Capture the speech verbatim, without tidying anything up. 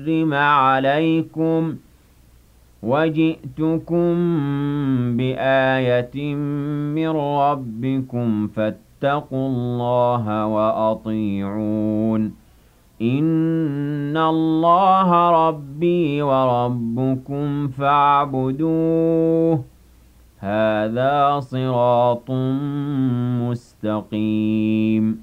حُرِّمَ عَلَيْكُمْ وَجِئْتُكُم بِآيَةٍ مِّن رَّبِّكُمْ فَاتَّقُوا اللَّهَ وَأَطِيعُونِ إِنَّ اللَّهَ رَبِّي وَرَبُّكُمْ فَاعْبُدُوهُ هَٰذَا صِرَاطٌ مُّسْتَقِيمٌ